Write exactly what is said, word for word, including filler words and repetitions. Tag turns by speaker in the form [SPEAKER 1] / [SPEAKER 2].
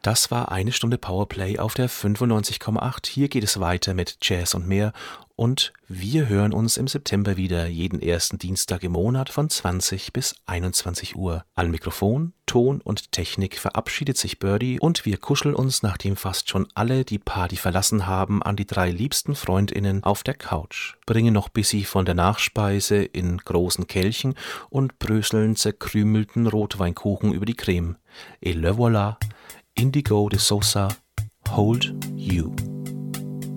[SPEAKER 1] Das war eine Stunde Powerplay auf der fünfundneunzig Komma acht. Hier geht es weiter mit Jazz und mehr. Und wir hören uns im September wieder, jeden ersten Dienstag im Monat von zwanzig bis einundzwanzig Uhr. An Mikrofon, Ton und Technik verabschiedet sich Birdie und wir kuscheln uns, nachdem fast schon alle die Party verlassen haben, an die drei liebsten FreundInnen auf der Couch. Bringen noch Bissi von der Nachspeise in großen Kelchen und bröseln zerkrümelten Rotweinkuchen über die Creme. Et le voilà, Indigo de Sosa, Hold You.